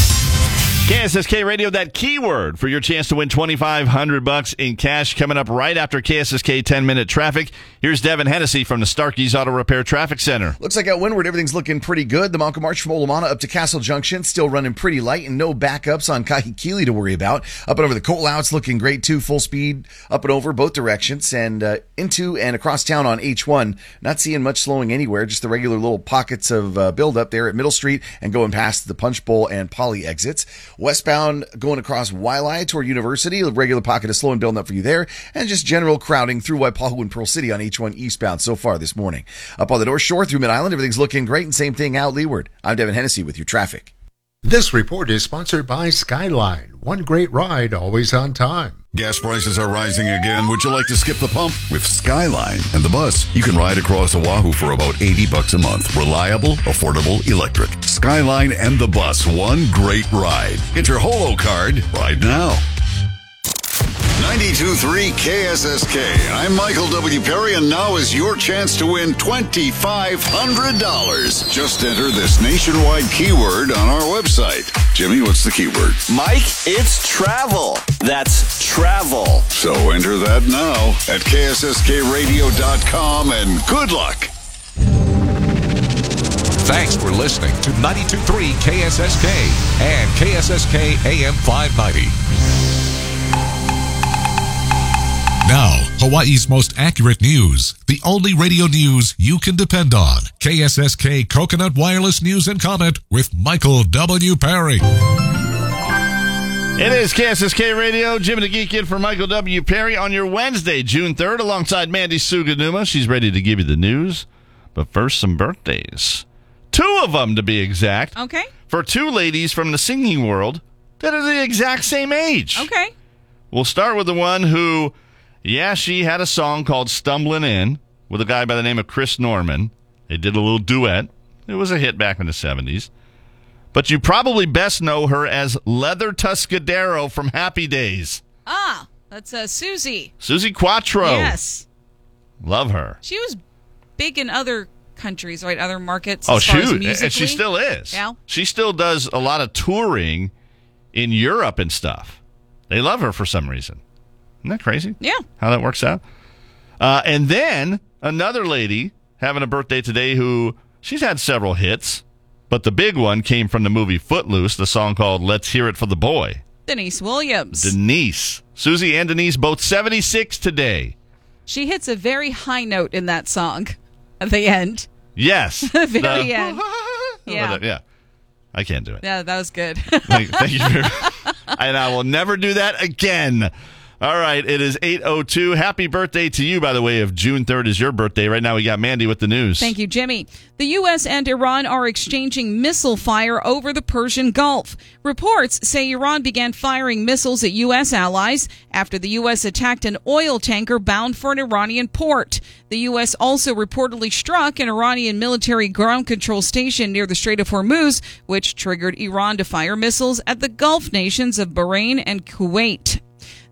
Speaker 13: K S S K Radio, that keyword for your chance to win twenty-five hundred bucks in cash coming up right after K S S K ten-minute traffic. Here's Devin Hennessy from the Starkey's Auto Repair Traffic Center.
Speaker 15: Looks like out windward, everything's looking pretty good. The Malcolm March from Olamana up to Castle Junction, still running pretty light, and no backups on Kahikili to worry about. Up and over the Colau, it's looking great too. Full speed up and over both directions, and uh, into and across town on H one. Not seeing much slowing anywhere, just the regular little pockets of uh, build up there at Middle Street and going past the Punch Bowl and Poly exits. Westbound going across Waialae toward University, a regular pocket of slow and building up for you there, and just general crowding through Waipahu and Pearl City on H one eastbound so far this morning. Up on the North Shore through Mid-Island, everything's looking great, and same thing out leeward. I'm Devin Hennessy with your traffic.
Speaker 23: This report is sponsored by Skyline. One great ride, always on time.
Speaker 16: Gas prices are rising again. Would you like to skip the pump? With Skyline and the bus, you can ride across Oahu for about eighty bucks a month. Reliable, affordable, electric. Skyline and the bus, one great ride. Get your Holo card right now.
Speaker 17: ninety-two point three K S S K. I'm Michael W. Perry, and now is your chance to win twenty-five hundred dollars. Just enter this nationwide keyword on our website. Jimmy, what's the keyword?
Speaker 27: Mike, it's travel. That's travel.
Speaker 17: So enter that now at K S S K radio dot com, and good luck.
Speaker 28: Thanks for listening to ninety-two point three K S S K and K S S K A M five ninety. Now, Hawaii's most accurate news. The only radio news you can depend on. K S S K Coconut Wireless News and Comment with Michael W. Perry.
Speaker 13: It is K S S K Radio. Jim and the Geek in for Michael W. Perry on your Wednesday, June third, alongside Mandy Suganuma. She's ready to give you the news. But first, some birthdays. Two of them, to be exact.
Speaker 29: Okay.
Speaker 13: For two ladies from the singing world that are the exact same age.
Speaker 29: Okay.
Speaker 13: We'll start with the one who... Yeah, she had a song called Stumbling In with a guy by the name of Chris Norman. They did a little duet. It was a hit back in the seventies. But you probably best know her as Leather Tuscadero from Happy Days.
Speaker 29: Ah, that's uh, Susie.
Speaker 13: Susie Quattro.
Speaker 29: Yes.
Speaker 13: Love her.
Speaker 29: She was big in other countries, right? Other markets.
Speaker 13: Oh,
Speaker 29: as far as
Speaker 13: shoot.
Speaker 29: musically.
Speaker 13: And she still is.
Speaker 29: Yeah.
Speaker 13: She still does a lot of touring in Europe and stuff. They love her for some reason. Isn't that crazy?
Speaker 29: Yeah.
Speaker 13: How that works out. Uh, and then another lady having a birthday today who, she's had several hits, but the big one came from the movie Footloose, the song called Let's Hear It for the Boy.
Speaker 29: Denise Williams.
Speaker 13: Denise. Susie and Denise, both seventy-six today.
Speaker 29: She hits a very high note in that song at the end.
Speaker 13: Yes.
Speaker 29: The very
Speaker 13: the,
Speaker 29: end. Yeah.
Speaker 13: Yeah. I can't do it.
Speaker 29: Yeah, that was good.
Speaker 13: thank, thank you very much. And I will never do that again. All right, it is eight oh two. Happy birthday to you, by the way, if June third is your birthday. Right now we got Mandy with the news.
Speaker 29: Thank you, Jimmy. The U S and Iran are exchanging missile fire over the Persian Gulf. Reports say Iran began firing missiles at U S allies after the U S attacked an oil tanker bound for an Iranian port. The U S also reportedly struck an Iranian military ground control station near the Strait of Hormuz, which triggered Iran to fire missiles at the Gulf nations of Bahrain and Kuwait.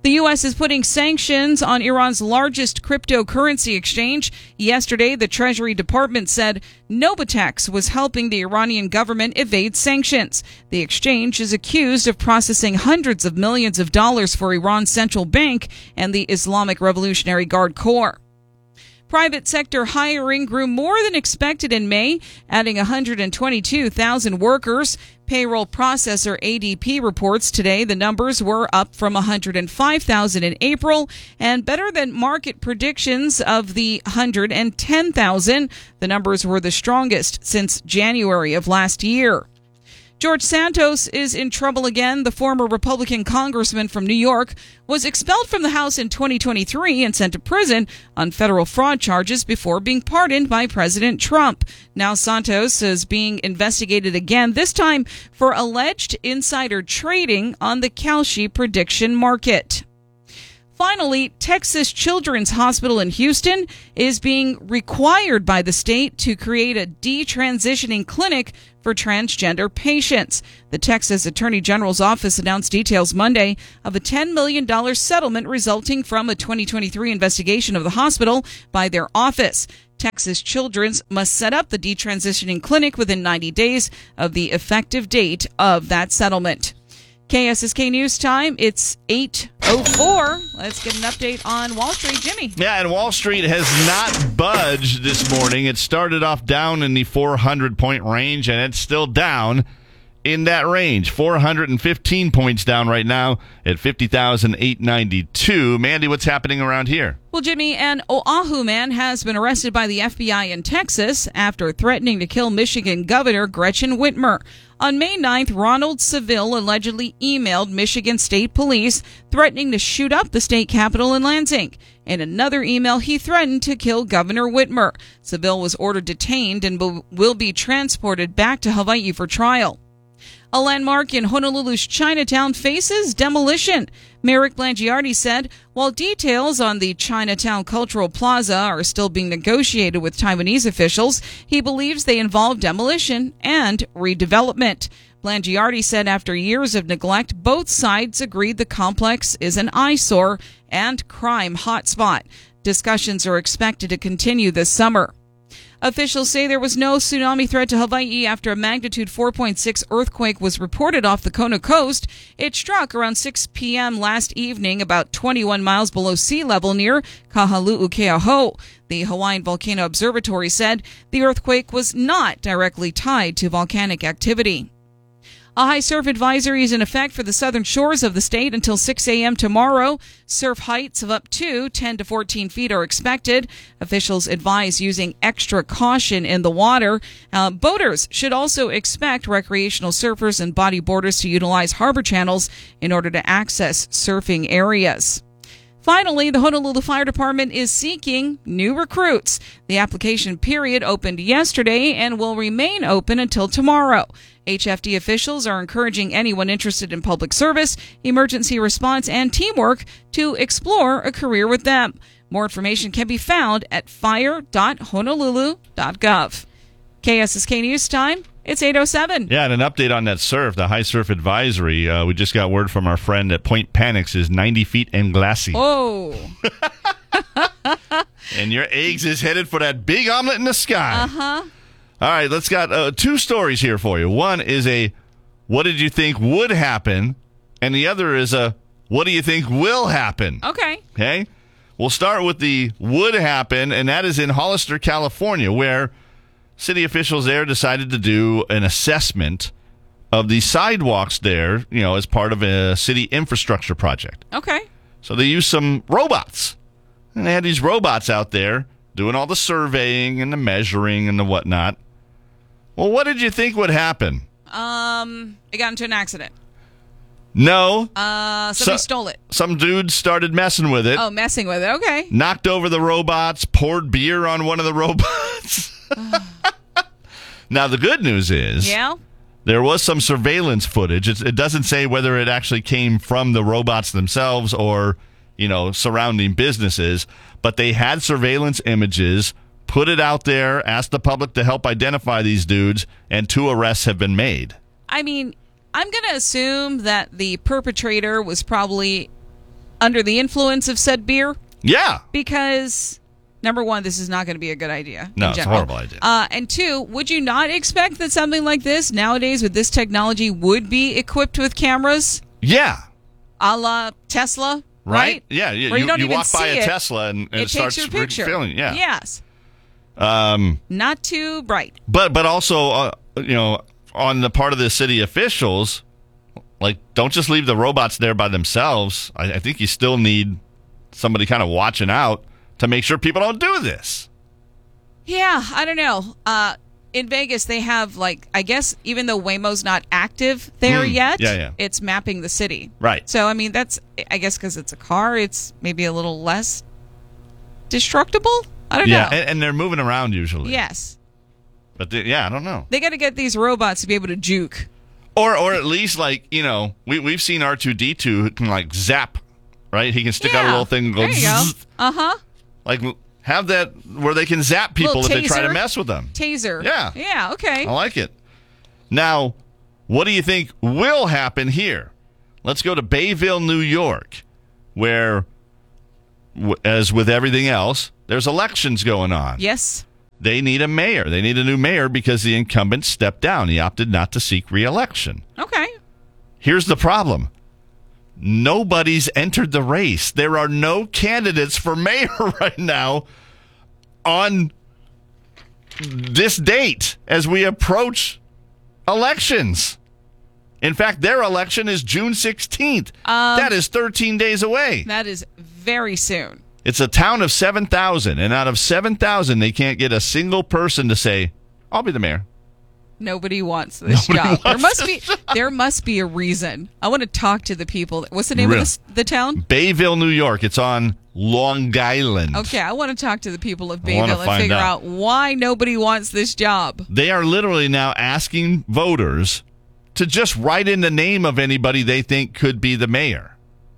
Speaker 29: The U S is putting sanctions on Iran's largest cryptocurrency exchange. Yesterday, the Treasury Department said Novatex was helping the Iranian government evade sanctions. The exchange is accused of processing hundreds of millions of dollars for Iran's central bank and the Islamic Revolutionary Guard Corps. Private sector hiring grew more than expected in May, adding one hundred twenty-two thousand workers. Payroll processor A D P reports today the numbers were up from one hundred five thousand in April and better than market predictions of the one hundred ten thousand. The numbers were the strongest since January of last year. George Santos is in trouble again. The former Republican congressman from New York was expelled from the House in twenty twenty-three and sent to prison on federal fraud charges before being pardoned by President Trump. Now Santos is being investigated again, this time for alleged insider trading on the Kalshi prediction market. Finally, Texas Children's Hospital in Houston is being required by the state to create a detransitioning clinic for transgender patients. The Texas Attorney General's office announced details Monday of a ten million dollars settlement resulting from a twenty twenty-three investigation of the hospital by their office. Texas Children's must set up the detransitioning clinic within ninety days of the effective date of that settlement. K S S K News Time, it's eight oh four. Let's get an update on Wall Street. Jimmy.
Speaker 13: Yeah, and Wall Street has not budged this morning. It started off down in the four hundred point range, and it's still down in that range. four hundred fifteen points down right now at fifty thousand eight hundred ninety-two. Mandy, what's happening around here?
Speaker 29: Well, Jimmy, an Oahu man has been arrested by the F B I in Texas after threatening to kill Michigan Governor Gretchen Whitmer. On May ninth, Ronald Seville allegedly emailed Michigan State Police threatening to shoot up the state capitol in Lansing. In another email, he threatened to kill Governor Whitmer. Seville was ordered detained and will be transported back to Hawaii for trial. A landmark in Honolulu's Chinatown faces demolition. Merrick Blangiardi said, while details on the Chinatown Cultural Plaza are still being negotiated with Taiwanese officials, he believes they involve demolition and redevelopment. Blangiardi said after years of neglect, both sides agreed the complex is an eyesore and crime hotspot. Discussions are expected to continue this summer. Officials say there was no tsunami threat to Hawaii after a magnitude four point six earthquake was reported off the Kona coast. It struck around six p.m. last evening, about twenty-one miles below sea level near Kahalu'ukeaho. The Hawaiian Volcano Observatory said the earthquake was not directly tied to volcanic activity. A high surf advisory is in effect for the southern shores of the state until six a.m. tomorrow. Surf heights of up to ten to fourteen feet are expected. Officials advise using extra caution in the water. Uh, boaters should also expect recreational surfers and bodyboarders to utilize harbor channels in order to access surfing areas. Finally, the Honolulu Fire Department is seeking new recruits. The application period opened yesterday and will remain open until tomorrow. H F D officials are encouraging anyone interested in public service, emergency response, and teamwork to explore a career with them. More information can be found at fire dot honolulu dot gov. K S S K News Time, it's eight oh seven.
Speaker 13: Yeah, and an update on that surf, the high surf advisory. Uh, we just got word from our friend at Point Panics is ninety feet and glassy.
Speaker 29: Oh.
Speaker 13: And your eggs is headed for that big omelet in the sky.
Speaker 29: Uh-huh.
Speaker 13: All right, let's got uh, two stories here for you. One is a, what did you think would happen? And the other is a, what do you think will happen?
Speaker 29: Okay.
Speaker 13: Okay. We'll start with the would happen, and that is in Hollister, California, where city officials there decided to do an assessment of the sidewalks there, you know, as part of a city infrastructure project.
Speaker 29: Okay.
Speaker 13: So they used some robots. And they had these robots out there doing all the surveying and the measuring and the whatnot. Well, what did you think would happen?
Speaker 29: Um, it got into an accident.
Speaker 13: No.
Speaker 29: Uh, somebody
Speaker 13: So-
Speaker 29: stole it.
Speaker 13: Some dudes started messing with it.
Speaker 29: Oh, messing with it. Okay.
Speaker 13: Knocked over the robots, poured beer on one of the robots. Now, the good news is
Speaker 29: Yeah.
Speaker 13: there was some surveillance footage. It's, it doesn't say whether it actually came from the robots themselves or, you know, surrounding businesses, but they had surveillance images, put it out there, asked the public to help identify these dudes, and two arrests have been made.
Speaker 29: I mean, I'm going to assume that the perpetrator was probably under the influence of said beer?
Speaker 13: Yeah.
Speaker 29: Because, number one, this is not going to be a good idea.
Speaker 13: No,
Speaker 29: in
Speaker 13: it's a
Speaker 29: general.
Speaker 13: horrible idea.
Speaker 29: Uh, and two, would you not expect that something like this, nowadays with this technology, would be equipped with cameras?
Speaker 13: Yeah.
Speaker 29: A la Tesla,
Speaker 13: Right?
Speaker 29: right?
Speaker 13: Yeah. You,
Speaker 29: Where you
Speaker 13: you,
Speaker 29: don't
Speaker 13: you
Speaker 29: even
Speaker 13: walk by
Speaker 29: see
Speaker 13: a
Speaker 29: it,
Speaker 13: Tesla and, and it,
Speaker 29: it
Speaker 13: starts
Speaker 29: takes your picture.
Speaker 13: filling. Yeah.
Speaker 29: Yes.
Speaker 13: Um,
Speaker 29: Not too bright.
Speaker 13: But but also, uh, you know, on the part of the city officials, like, don't just leave the robots there by themselves. I, I think you still need somebody kind of watching out to make sure people don't do this.
Speaker 29: Yeah, I don't know. Uh, in Vegas, they have, like, I guess even though Waymo's not active there
Speaker 13: Mm,
Speaker 29: yet,
Speaker 13: yeah, yeah.
Speaker 29: it's mapping the city.
Speaker 13: Right.
Speaker 29: So, I mean, that's, I guess because it's a car, it's maybe a little less destructible? I don't
Speaker 13: yeah,
Speaker 29: know.
Speaker 13: and, and they're moving around usually.
Speaker 29: Yes.
Speaker 13: But they, yeah, I don't know.
Speaker 29: They got to get these robots to be able to juke.
Speaker 13: Or or at least, like, you know, we, we've seen R two D two who can, like, zap, right? He can stick out a
Speaker 29: Yeah.
Speaker 13: little thing and go,
Speaker 29: There you go.
Speaker 13: zzz.
Speaker 29: Uh-huh.
Speaker 13: Like, have that where they can zap people if
Speaker 29: Little
Speaker 13: they try to
Speaker 29: taser.
Speaker 13: mess with them.
Speaker 29: Taser.
Speaker 13: Yeah.
Speaker 29: Yeah, okay.
Speaker 13: I like it. Now, what do you think will happen here? Let's go to Bayville, New York, where, w- as with everything else, there's elections going on.
Speaker 29: Yes.
Speaker 13: They need a mayor. They need a new mayor because the incumbent stepped down. He opted not to seek re-election.
Speaker 29: Okay.
Speaker 13: Here's the problem. Nobody's entered the race. There are no candidates for mayor right now on this date as we approach elections. In fact, their election is June sixteenth.
Speaker 29: Um,
Speaker 13: that is thirteen days away.
Speaker 29: That is very soon.
Speaker 13: It's a town of seven thousand, and out of seven thousand, they can't get a single person to say, I'll be the mayor.
Speaker 29: Nobody wants this
Speaker 13: Nobody
Speaker 29: job. There
Speaker 13: wants
Speaker 29: must
Speaker 13: this
Speaker 29: be there must be a reason. I want to talk to the people. What's the name
Speaker 13: Really?
Speaker 29: of this, the town?
Speaker 13: Bayville, New York. It's on Long Island.
Speaker 29: Okay, I want to talk to the people of
Speaker 13: I wanna
Speaker 29: Bayville and
Speaker 13: find
Speaker 29: figure
Speaker 13: out.
Speaker 29: out why nobody wants this job.
Speaker 13: They are literally now asking voters to just write in the name of anybody they think could be the mayor.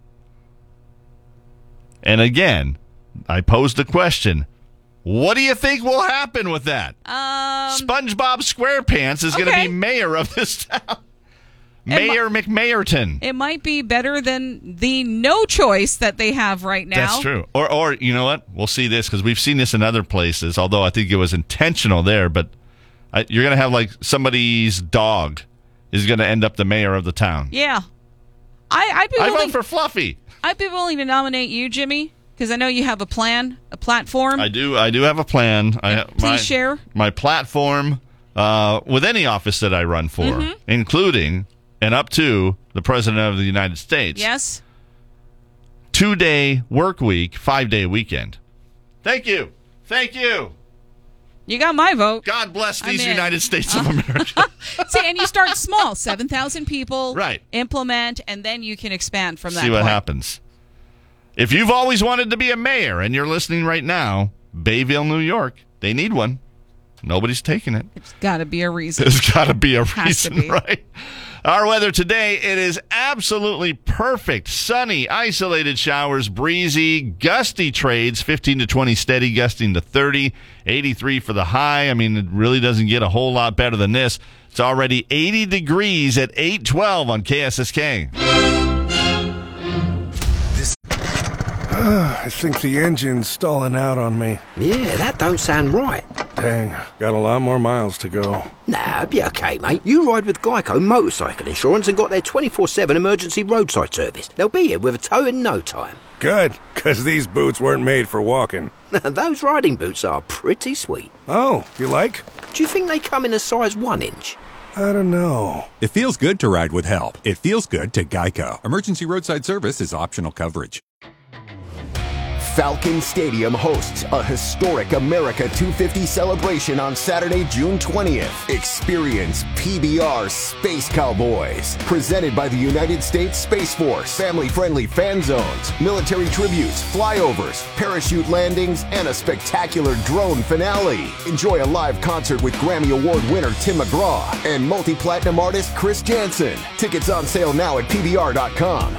Speaker 13: And again, I posed the question, what do you think will happen with that?
Speaker 29: Um,
Speaker 13: SpongeBob SquarePants is going to
Speaker 29: okay.
Speaker 13: be mayor of this town. Mayor McMayerton.
Speaker 29: It might be better than the no choice that they have right now.
Speaker 13: That's true. Or, or you know what? We'll see this because we've seen this in other places, although I think it was intentional there. But I, you're going to have like somebody's dog is going to end up the mayor of the town.
Speaker 29: Yeah. I, I'd be
Speaker 13: I
Speaker 29: willing,
Speaker 13: vote for Fluffy.
Speaker 29: I'd be willing to nominate you, Jimmy, because I know you have a plan, a platform.
Speaker 13: I do. I do have a plan. I,
Speaker 29: Please
Speaker 13: my,
Speaker 29: share.
Speaker 13: My platform uh, with any office that I run for,
Speaker 29: Mhm.
Speaker 13: including and up to the President of the United States.
Speaker 29: Yes.
Speaker 13: Two-day work week, five-day weekend. Thank you. Thank you.
Speaker 29: You got my vote.
Speaker 13: God bless
Speaker 29: I'm
Speaker 13: these
Speaker 29: in.
Speaker 13: United States of America.
Speaker 29: See, and you start small, seven thousand people.
Speaker 13: Right.
Speaker 29: Implement, and then you can expand from that
Speaker 13: See what
Speaker 29: point.
Speaker 13: happens. If you've always wanted to be a mayor and you're listening right now, Bayville, New York, they need one. Nobody's taking it.
Speaker 29: It's got to be a reason.
Speaker 13: There's got to be a
Speaker 29: Has to
Speaker 13: reason,
Speaker 29: be.
Speaker 13: right? Our weather today, it is absolutely perfect. Sunny, isolated showers, breezy, gusty trades, fifteen to twenty steady, gusting to thirty, eighty-three for the high. I mean, it really doesn't get a whole lot better than this. It's already eighty degrees at eight twelve on K S S K.
Speaker 1: I think the engine's stalling out on me.
Speaker 2: Yeah, that don't sound right.
Speaker 1: Dang, got a lot more miles to go.
Speaker 2: Nah, it'll be okay, mate. You ride with Geico Motorcycle Insurance and got their twenty-four seven emergency roadside service. They'll be here with a tow in no time.
Speaker 1: Good, because these boots weren't made for walking.
Speaker 2: Those riding boots are pretty sweet.
Speaker 1: Oh, you like?
Speaker 2: Do you think they come in a size one inch?
Speaker 1: I don't know.
Speaker 3: It feels good to ride with help. It feels good to Geico. Emergency roadside service is optional coverage.
Speaker 4: Falcon Stadium hosts a historic America two fifty celebration on Saturday, June twentieth. Experience P B R Space Cowboys, presented by the United States Space Force. Family-friendly fan zones, military tributes, flyovers, parachute landings, and a spectacular drone finale. Enjoy a live concert with Grammy Award winner Tim McGraw and multi-platinum artist Chris Jansen. Tickets on sale now at P B R dot com.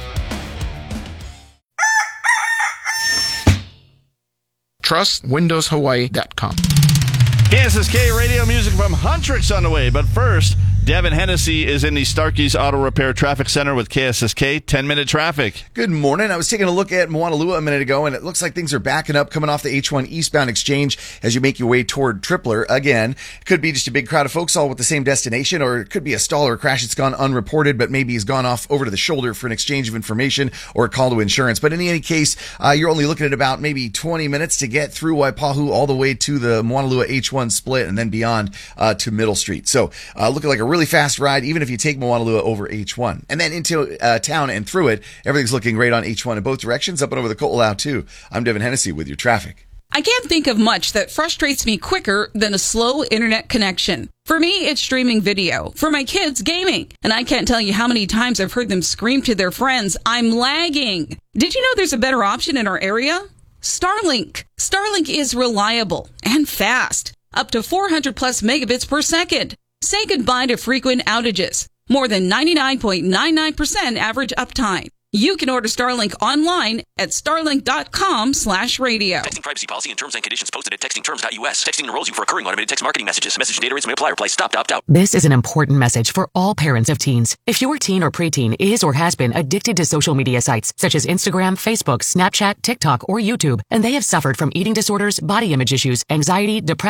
Speaker 18: Trust Windows Hawaii dot com.
Speaker 13: K S S K radio music from Huntrix on the way. But first, Devin Hennessy is in the Starkey's Auto Repair Traffic Center with K S S K ten-minute traffic.
Speaker 15: Good morning. I was taking a look at Moanalua a minute ago, and it looks like things are backing up coming off the H one eastbound exchange as you make your way toward Tripler. Again, could be just a big crowd of folks all with the same destination, or it could be a stall or a crash that's gone unreported, but maybe has gone off over to the shoulder for an exchange of information or a call to insurance. But in any case, uh, you're only looking at about maybe twenty minutes to get through Waipahu all the way to the Moanalua H one split and then beyond uh, to Middle Street. So uh, looking like a really fast ride, even if you take Moanalua over H one. And then into uh, town and through it, everything's looking great on H one in both directions, up and over the Ko'olau too. I'm Devin Hennessy with your traffic.
Speaker 29: I can't think of much that frustrates me quicker than a slow internet connection. For me, it's streaming video. For my kids, gaming. And I can't tell you how many times I've heard them scream to their friends, "I'm lagging." Did you know there's a better option in our area? Starlink. Starlink is reliable and fast. Up to four hundred plus megabits per second. Say goodbye to frequent outages. More than ninety-nine point nine nine percent average uptime. You can order Starlink online at starlink.com slash radio.
Speaker 5: Texting privacy policy and terms and conditions posted at texting terms dot U S. Texting enrolls you for recurring automated text marketing messages. Message data rates may apply. Reply stop to opt out.
Speaker 10: This is an important message for all parents of teens. If your teen or preteen is or has been addicted to social media sites such as Instagram, Facebook, Snapchat, TikTok, or YouTube, and they have suffered from eating disorders, body image issues, anxiety, depression,